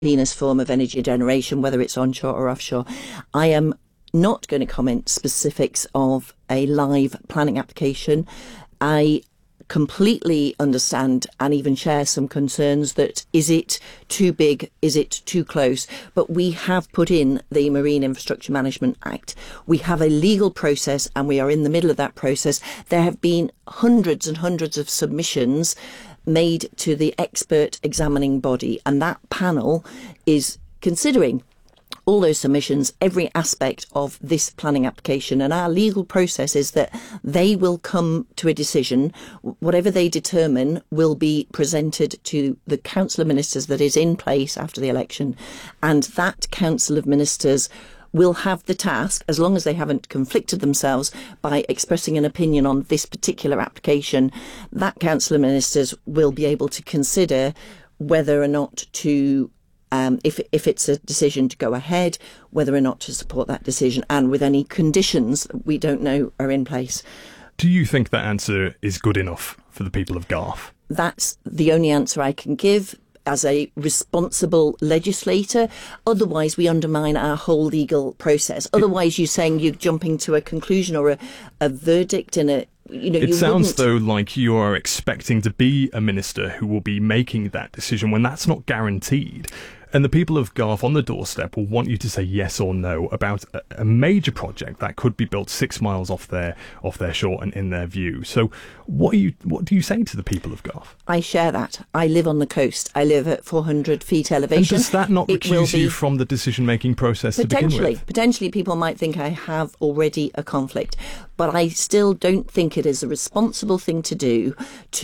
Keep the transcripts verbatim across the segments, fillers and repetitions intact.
cleanest form of energy generation, whether it's onshore or offshore. I am not going to comment specifics of a live planning application. I completely understand and even share some concerns that is it too big, is it too close? But we have put in the Marine Infrastructure Management Act. We have a legal process and we are in the middle of that process. There have been hundreds and hundreds of submissions made to the expert examining body, and that panel is considering all those submissions, every aspect of this planning application. And our legal process is that they will come to a decision. Whatever they determine will be presented to the Council of Ministers that is in place after the election. And that Council of Ministers will have the task, as long as they haven't conflicted themselves by expressing an opinion on this particular application, that Council of Ministers will be able to consider whether or not to Um, if if it's a decision to go ahead, whether or not to support that decision, and with any conditions that we don't know are in place. Do you think that answer is good enough for the people of Garth? That's the only answer I can give as a responsible legislator. Otherwise, we undermine our whole legal process. Otherwise, you're saying you're jumping to a conclusion or a, a verdict in a You know, it you sounds, wouldn't... though, like you are expecting to be a minister who will be making that decision when that's not guaranteed. And the people of Garth on the doorstep will want you to say yes or no about a, a major project that could be built six miles off their off their shore and in their view. So what are you what do you say to the people of Garth? I share that. I live on the coast. I live at four hundred feet elevation. And does that not It recuse will you be... from the decision-making process to begin Potentially. with? Potentially people might think I have already a conflict. But I still don't think it is a responsible thing to do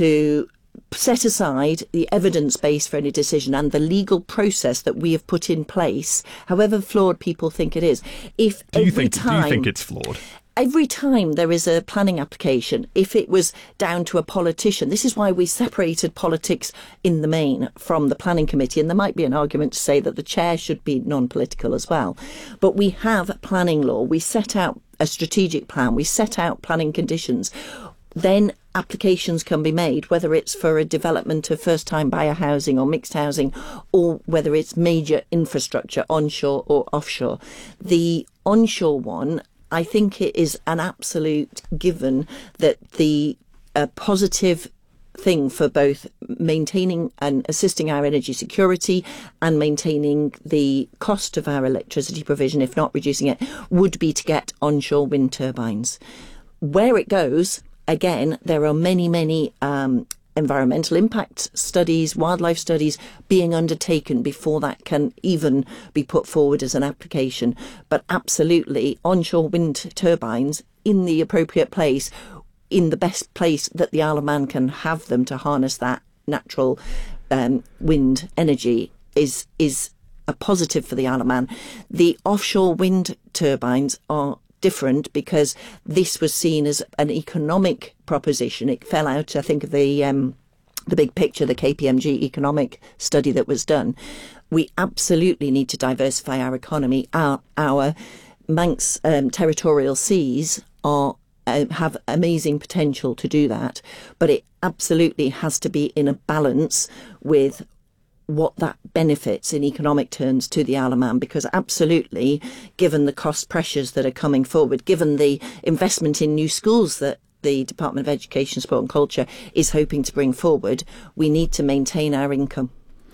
to set aside the evidence base for any decision and the legal process that we have put in place, however flawed people think it is. If do you every think time, do you think it's flawed? Every time there is a planning application, if it was down to a politician, this is why we separated politics in the main from the planning committee. And there might be an argument to say that the chair should be non-political as well. But we have planning law. We set out a strategic plan. We set out planning conditions. Then applications can be made, whether it's for a development of first-time buyer housing or mixed housing, or whether it's major infrastructure, onshore or offshore. The onshore one, I think it is an absolute given that the uh, positive thing for both maintaining and assisting our energy security and maintaining the cost of our electricity provision, if not reducing it, would be to get onshore wind turbines. Where it goes, again, there are many, many um, environmental impact studies, wildlife studies being undertaken before that can even be put forward as an application. But absolutely, onshore wind turbines in the appropriate place, in the best place that the Isle of Man can have them to harness that natural um, wind energy is is a positive for the Isle of Man. The offshore wind turbines are different because this was seen as an economic proposition. It fell out, I think, of the um, the big picture, the K P M G economic study that was done. We absolutely need to diversify our economy. Our our Manx um, territorial seas are uh, have amazing potential to do that, but it absolutely has to be in a balance with what that benefits in economic terms to the Isle of Man, because absolutely, given the cost pressures that are coming forward, given the investment in new schools that the Department of Education, Sport and Culture is hoping to bring forward, we need to maintain our income.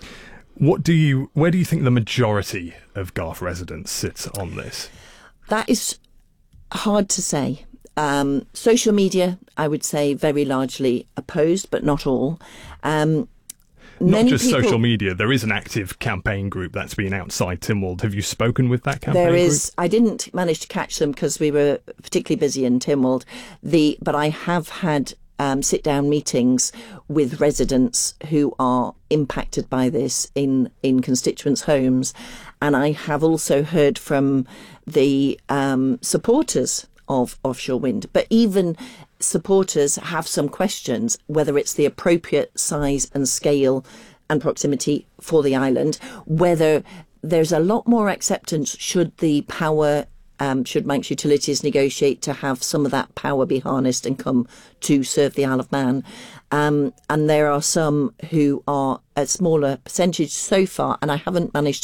What do you, where do you think the majority of Garth residents sits on this? That is hard to say. Um, social media, I would say, very largely opposed, but not all. Um, Not Many just people, social media. There is an active campaign group that's been outside Tynwald. Have you spoken with that campaign There is. group? I didn't manage to catch them because we were particularly busy in Tynwald. The but I have had um, sit-down meetings with residents who are impacted by this in in constituents' homes, and I have also heard from the um, supporters of offshore wind. But even supporters have some questions whether it's the appropriate size and scale and proximity for the island, whether there's a lot more acceptance should the power, um, should Manx Utilities negotiate to have some of that power be harnessed and come to serve the Isle of Man. Um, and there are some who are a smaller percentage so far, and I haven't managed